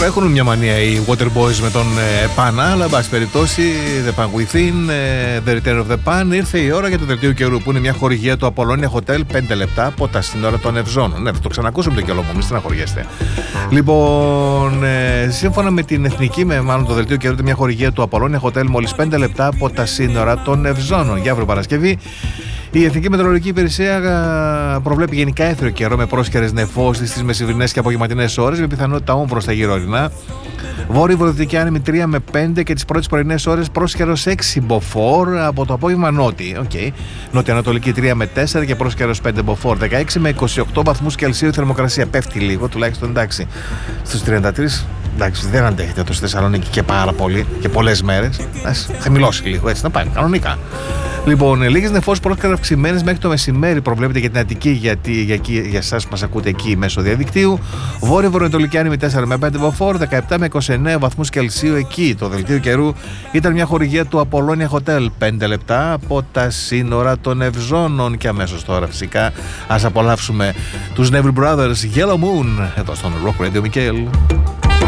Τώρα έχουν μια μανία οι Waterboys με τον Πάνα, αλλά εν πάση περιπτώσει, The Pan Within, The Return of the Pan. Ήρθε η ώρα για το δελτίο καιρού, που είναι μια χορηγία του Apollonia Hotel, 5 λεπτά από τα σύνορα των Ευζώνων. Ναι, θα το ξανακούσουμε το καιρό μου, μην στεναχωριέστε. Λοιπόν, σύμφωνα με την εθνική, μάλλον το δελτίο καιρού, είναι μια χορηγία του Apollonia Hotel, μόλις 5 λεπτά από τα σύνορα των Ευζώνων. Για αύριο Παρασκευή. Η Εθνική Μετεωρολογική Υπηρεσία προβλέπει γενικά έθριο καιρό με πρόσκαιρες νεφώσεις στις μεσημβρινές και απογευματινές ώρες, με πιθανότητα όμβρο στα γύρω-ορεινά. Βόρειο-βορειοδυτική άνεμη 3 με 5 και τις πρώτες πρωινές ώρες πρόσκαιρος 6 μποφόρ, από το απόγευμα νότι. Okay. Νότια-ανατολική 3 με 4 και πρόσκαιρος 5 μποφόρ. 16 με 28 βαθμούς Κελσίου θερμοκρασία. Πέφτει λίγο, τουλάχιστον εντάξει. Στους 33, εντάξει, δεν αντέχετε το στη Θεσσαλονίκη και πάρα πολύ και πολλές μέρες. Θα χαμηλώσει λίγο, έτσι να πάει κανονικά. Λοιπόν, λίγες νεφώσεις πρόσκαιρα αυξημένες μέχρι το μεσημέρι προβλέπεται για την Αττική, γιατί για εσάς που μας ακούτε εκεί μέσω διαδικτύου. Βόρειο-βορειοανατολική άνεμη 4 με 5 μποφόρ, 17 με 29 βαθμούς Κελσίου εκεί. Το δελτίο καιρού ήταν μια χορηγία του Apollonia Hotel, 5 λεπτά από τα σύνορα των Ευζώνων. Και αμέσως τώρα φυσικά ας απολαύσουμε τους Neville Brothers, Yellow Moon, εδώ στον Rock Radio Mikhail.